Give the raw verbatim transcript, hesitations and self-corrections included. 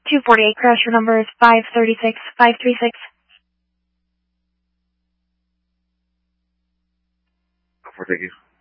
two forty-eight, crash, your number is five thirty-six, five three six. Thank you.